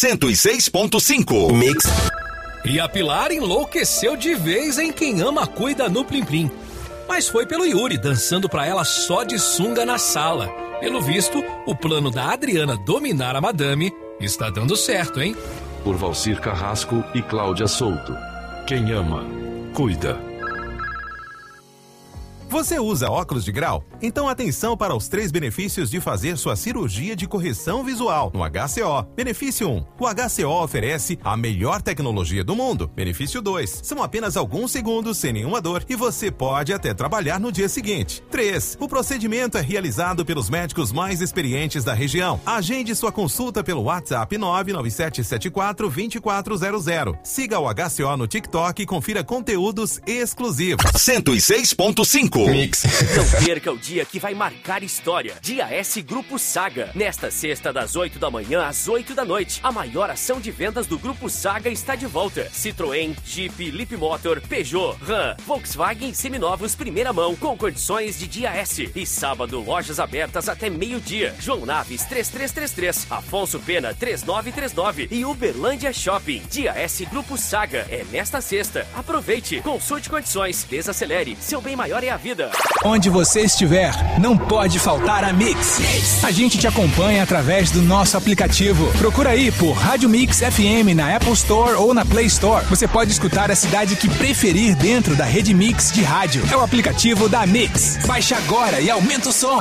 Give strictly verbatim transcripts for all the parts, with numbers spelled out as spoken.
cento e seis ponto cinco. Mix. E a Pilar enlouqueceu de vez em Quem Ama Cuida no Plim Plim. Mas foi pelo Yuri, dançando pra ela só de sunga na sala. Pelo visto, o plano da Adriana dominar a madame está dando certo, hein? Por Valcir Carrasco e Cláudia Souto. Quem ama, cuida. Você usa óculos de grau? Então atenção para os três benefícios de fazer sua cirurgia de correção visual no H C O. Benefício um. O H C O oferece a melhor tecnologia do mundo. Benefício dois. São apenas alguns segundos sem nenhuma dor e você pode até trabalhar no dia seguinte. três. O procedimento é realizado pelos médicos mais experientes da região. Agende sua consulta pelo WhatsApp nove nove sete sete quatro, dois quatro zero zero. Siga o H C O no TikTok e confira conteúdos exclusivos. cento e seis ponto cinco. Mix. Não perca o dia que vai marcar história. Dia S Grupo Saga. Nesta sexta, das oito da manhã às oito da noite. A maior ação de vendas do Grupo Saga está de volta. Citroën, Jeep, Leap Motor, Peugeot, Ram, Volkswagen seminovos primeira mão com condições de dia S. E sábado, lojas abertas até meio-dia. João Naves três três três três, Afonso Pena três nove três nove e Uberlândia Shopping. Dia S Grupo Saga é nesta sexta. Aproveite, consulte condições, desacelere. Seu bem maior é a vida. Onde você estiver, não pode faltar a Mix. A gente te acompanha através do nosso aplicativo. Procura aí por Rádio Mix F M na Apple Store ou na Play Store. Você pode escutar a cidade que preferir dentro da rede Mix de rádio. É o aplicativo da Mix. Baixe agora e aumenta o som.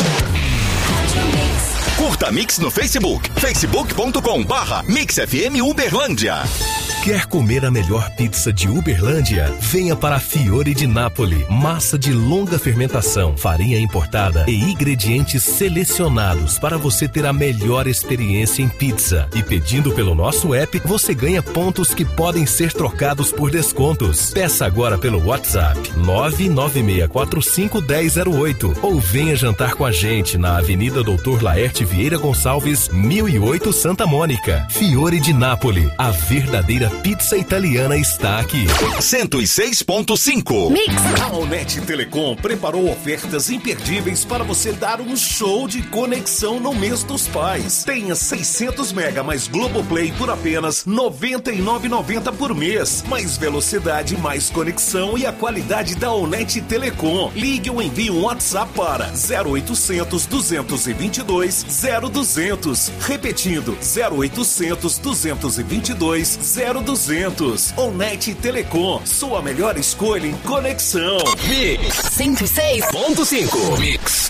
Curta Mix no Facebook. facebook ponto com barra Mix F M Uberlândia. Quer comer a melhor pizza de Uberlândia? Venha para a Fiore di Napoli. Massa de longa fermentação, farinha importada e ingredientes selecionados para você ter a melhor experiência em pizza. E pedindo pelo nosso app, você ganha pontos que podem ser trocados por descontos. Peça agora pelo WhatsApp nove nove seis quatro cinco um zero zero oito ou venha jantar com a gente na Avenida Doutor Laerte Vieira Gonçalves, mil e oito, Santa Mônica. Fiore di Napoli, a verdadeira pizza italiana está aqui. cento e seis ponto cinco. Mix. A Onet Telecom preparou ofertas imperdíveis para você dar um show de conexão no mês dos pais. Tenha seiscentos mega mais Globoplay por apenas noventa e nove reais e noventa centavos por mês. Mais velocidade, mais conexão e a qualidade da Onet Telecom. Ligue ou envie um WhatsApp para zero oitocentos, duzentos e vinte e dois, zero duzentos. Repetindo, zero oitocentos, duzentos e vinte e dois, zero duzentos. Onet Telecom, sua melhor escolha em conexão. Mix cento e seis ponto cinco. Mix.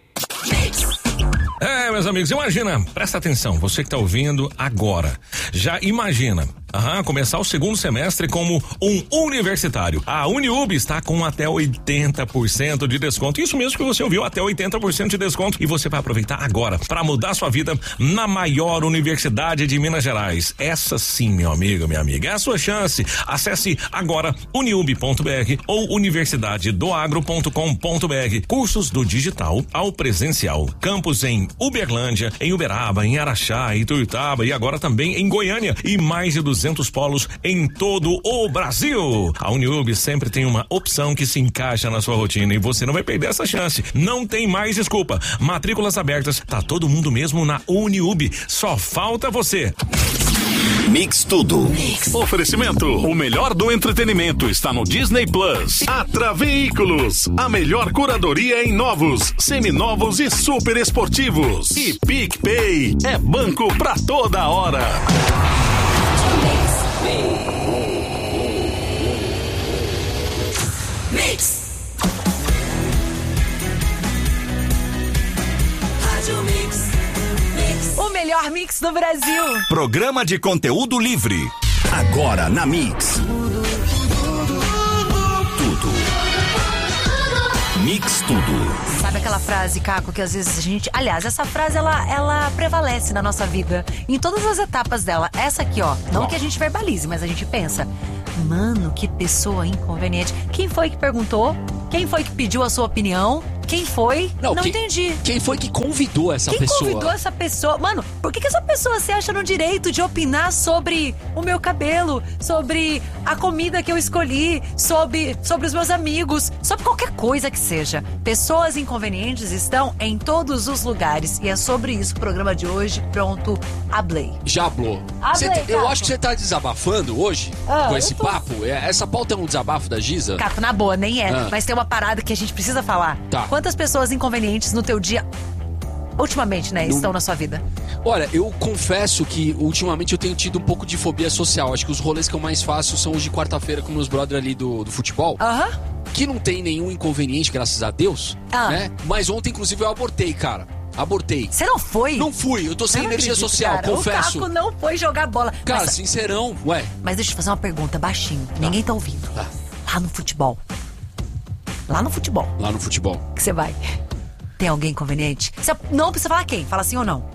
É, meus amigos, imagina, presta atenção, você que tá ouvindo agora, já imagina, aham, começar o segundo semestre como um universitário. A Uniub está com até oitenta por cento de desconto, isso mesmo que você ouviu, até oitenta por cento de desconto, e você vai aproveitar agora para mudar sua vida na maior universidade de Minas Gerais. Essa sim, meu amigo, minha amiga, é a sua chance. Acesse agora uniub ponto br ou universidade do agro ponto com ponto br. Cursos do digital ao presencial. Campus em Uberlândia, em Uberaba, em Araxá, em Tuiutaba e agora também em Goiânia e mais de duzentos polos em todo o Brasil. A Uniub sempre tem uma opção que se encaixa na sua rotina e você não vai perder essa chance. Não tem mais desculpa. Matrículas abertas, tá todo mundo mesmo na Uniub. Só falta você. Mix tudo. Mix. Oferecimento: o melhor do entretenimento está no Disney Plus. Atra Veículos, a melhor curadoria em novos, seminovos e super esportivos. E PicPay é banco pra toda hora. Mix. O melhor mix do Brasil. Programa de conteúdo livre. Agora na Mix. Tudo. Mix tudo. Sabe aquela frase, Caco, que às vezes a gente... Aliás, essa frase, ela, ela prevalece na nossa vida, em todas as etapas dela. Essa aqui, ó, não que a gente verbalize, mas a gente pensa. Mano, que pessoa inconveniente. Quem foi que perguntou? Quem foi que pediu a sua opinião? Quem foi? Não, Não quem, entendi. Quem foi que convidou essa Quem pessoa? Quem convidou essa pessoa? Mano, por que, que essa pessoa se acha no direito de opinar sobre o meu cabelo, sobre a comida que eu escolhi, sobre, sobre os meus amigos, sobre qualquer coisa que seja? Pessoas inconvenientes estão em todos os lugares. E é sobre isso o programa de hoje. Pronto, hablei. Já hablou. Hablei, Cê, eu Caco. acho que você tá desabafando hoje Ah, com eu esse tô. papo. É, Essa pauta é um desabafo da Giza? Caco, na boa, nem é. Ah. Mas tem uma parada que a gente precisa falar. Tá. Quantas pessoas inconvenientes no teu dia, ultimamente, né, No- estão na sua vida? Olha, eu confesso que ultimamente eu tenho tido um pouco de fobia social. Acho que os rolês que eu mais faço são os de quarta-feira com meus brothers ali do, do futebol. Aham. Que não tem nenhum inconveniente, graças a Deus. Ah. Né? Mas ontem, inclusive, eu abortei, cara. Abortei. Você não foi? Não fui, eu tô sem Eu não energia acredito, social, cara. confesso. O Caco não foi jogar bola. Cara, mas, sincerão, ué. mas deixa eu te fazer uma pergunta, baixinho. Ninguém tá ouvindo. Tá. Lá no futebol. Lá no futebol Lá no futebol. que você vai. Tem alguém inconveniente? Você não precisa falar quem. Fala sim ou não.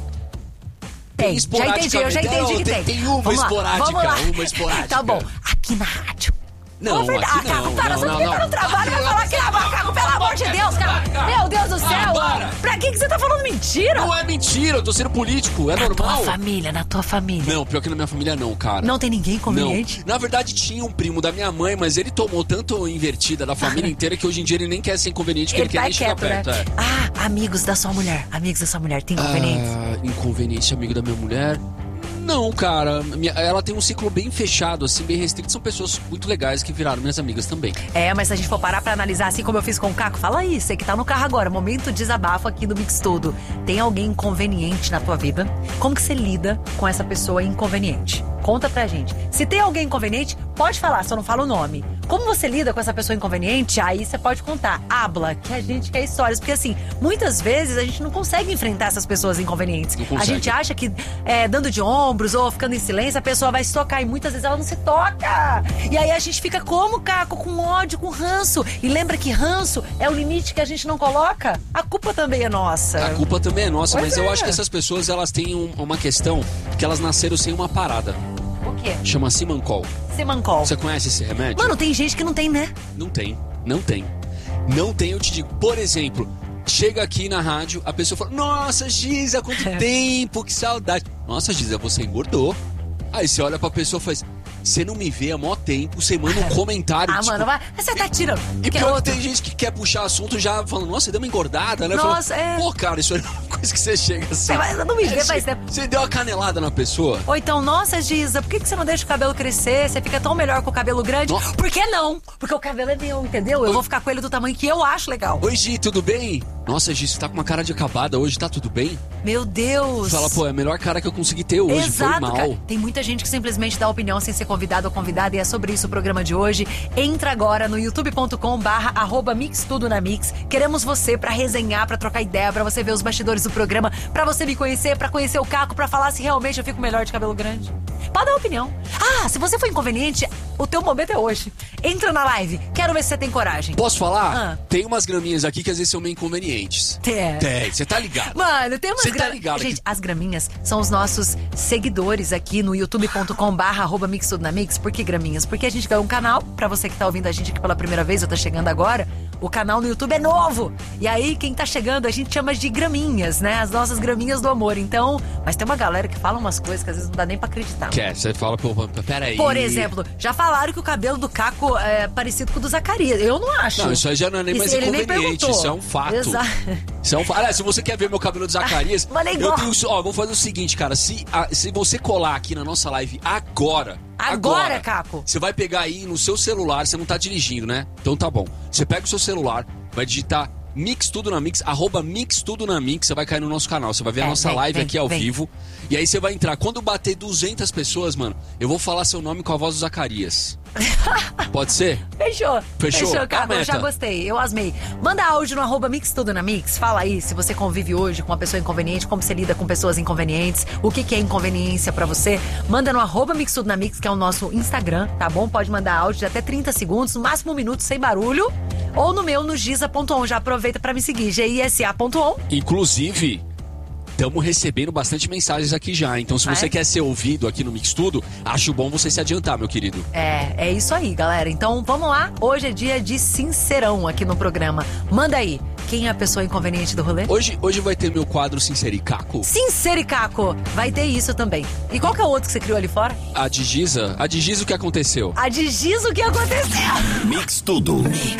Tem. Já entendi, eu já entendi Não, que tem, tem. tem uma Vamos lá, esporádica, vamos lá. uma esporádica. Tá bom. Aqui na rádio. Não, Fala a verdade. aqui Ah, Caco, não, para, não, você não, fica não. no trabalho, vai falar que não, Caco, pelo amor de Deus, cara. Meu Deus do céu. para. Pra que que você tá falando mentira? Não é mentira, eu tô sendo político, é Na normal. tua família, na tua família. Não, pior que na minha família não, cara. Não tem ninguém inconveniente? Não. Na verdade, tinha um primo da minha mãe, mas ele tomou tanto invertida da família inteira que hoje em dia ele nem quer ser inconveniente, porque ele, quer tá nem chegar quieto, perto. né? É. Ah, amigos da sua mulher. Amigos da sua mulher. Tem inconvenientes? Ah, inconveniente amigo da minha mulher? Não, cara. Minha- ela tem um ciclo bem fechado, assim, bem restrito. São pessoas muito legais que viraram minhas amigas também. É, mas se a gente for parar pra analisar, assim como eu fiz com o Caco, fala aí, você que tá no carro agora, momento desabafo aqui do Mix Tudo. Tem alguém inconveniente na tua vida? Como que você lida com essa pessoa inconveniente? Conta pra gente. Se tem alguém inconveniente, pode falar, só não fala o nome. Como você lida com essa pessoa inconveniente, aí você pode contar. Habla, que a gente quer histórias. Porque assim, muitas vezes a gente não consegue enfrentar essas pessoas inconvenientes. Não A consegue. gente acha que é, dando de ombros ou ficando em silêncio, a pessoa vai se tocar. E muitas vezes ela não se toca. E aí a gente fica como, Caco? Com ódio, com ranço. E lembra que ranço é o limite que a gente não coloca? A culpa também é nossa. A culpa também é nossa, Pois mas eu é. acho que essas pessoas, elas têm um- uma questão que elas nasceram sem uma parada. O quê? Chama Simancol. Semancol. Você conhece esse remédio? Mano, tem gente que não tem, né? Não tem, não tem. Não tem, eu te digo. Por exemplo, chega aqui na rádio, a pessoa fala: Nossa, Giza, quanto tempo, que saudade. Nossa, Giza, você engordou. Aí você olha pra pessoa e faz: Você não me vê há mó tempo, você manda um comentário. Ah, tipo, mano, vai. Você tá tirando. E Que é pior que outro. tem gente que quer puxar assunto já falando: Nossa, você deu uma engordada, né? Nossa, Falando, é. Pô, cara, isso é uma coisa que você chega assim. Você vai- não me vê É, faz você- tempo. Você deu uma canelada na pessoa. Ou então, nossa, Giza, por que que você não deixa o cabelo crescer? Você fica tão melhor com o cabelo grande? No- Por que não? Porque o cabelo é meu, entendeu? Eu vou ficar com ele do tamanho que eu acho legal. Oi, Gi, tudo bem? Nossa, Gi, você tá com uma cara de acabada hoje, tá tudo bem? Meu Deus. Fala, pô, é a melhor cara que eu consegui ter hoje, Exato, foi mal. cara. Tem muita gente que simplesmente dá opinião sem ser convidado ou convidada e é sobre isso o programa de hoje. Entra agora no youtube ponto com barra arroba mix tudo na mix. Queremos você pra resenhar, pra trocar ideia, pra você ver os bastidores do programa, pra você me conhecer, pra conhecer o Caco, pra falar se realmente eu fico melhor de cabelo grande. Pode dar opinião. Ah, se você for inconveniente, o teu momento é hoje. Entra na live. Quero ver se você tem coragem. Posso falar? Ah. Tem umas graminhas aqui que às vezes são meio inconvenientes. É. Tem, você tá ligado. Mano, tem umas Você tá gra- ligado Gente, que- as graminhas são os nossos seguidores aqui no youtube ponto com barra arroba mix tudo na mix. Por que graminhas? Porque a gente ganhou um canal. Pra você que tá ouvindo a gente aqui pela primeira vez ou tá chegando agora, o canal no YouTube é novo. E aí, quem tá chegando, a gente chama de graminhas, né? As nossas graminhas do amor. Então, mas tem uma galera que fala umas coisas que às vezes não dá nem pra acreditar. Quer, você fala, pô, peraí. Por exemplo, já falaram que o cabelo do Caco é parecido com o do Zacarias. Eu não acho. Não, isso aí já não é nem mais ele nem inconveniente, perguntou. isso é um fato. Exato. Isso é um fato. Aliás, se você quer ver meu cabelo de Zacarias, Mas nem eu igual. tenho. Ó, vamos fazer o seguinte, cara. Se, a- se você colar aqui na nossa live agora. Agora, Caco? Você vai pegar aí no seu celular, você não tá dirigindo, né? Então tá bom. Você pega o seu celular, vai digitar Mix Tudo na Mix, arroba Mix Tudo na Mix, você vai cair no nosso canal. Você vai ver É, a nossa vem, live vem, aqui ao vem. vivo. E aí você vai entrar. Quando bater duzentas pessoas, mano, eu vou falar seu nome com a voz do Zacarias. Pode ser? Fechou. Fechou? Fechou, Tá a Caco. Eu já meta. gostei. Eu asmei. Manda áudio no arroba Mix Tudo na Mix. Fala aí se você convive hoje com uma pessoa inconveniente, como você lida com pessoas inconvenientes, o que, que é inconveniência pra você. Manda no arroba Mix Tudo na Mix, que é o nosso Instagram, tá bom? Pode mandar áudio de até trinta segundos, no máximo um minuto, sem barulho. Ou no meu, no giza ponto on. Já aproveita pra me seguir, G I S A ponto on. Inclusive, estamos recebendo bastante mensagens aqui já. Então, se você é? quer ser ouvido aqui no Mix Tudo, acho bom você se adiantar, meu querido. É, é isso aí, galera. Então, vamos lá. Hoje é dia de sincerão aqui no programa. Manda aí. Quem é a pessoa inconveniente do rolê? Hoje, hoje vai ter meu quadro Sincericaco. Sincericaco! Vai ter isso também. E qual que é o outro que você criou ali fora? A de Giza. A de Giza, o que aconteceu? A de Giz, o que aconteceu? Mix Tudo. Mix.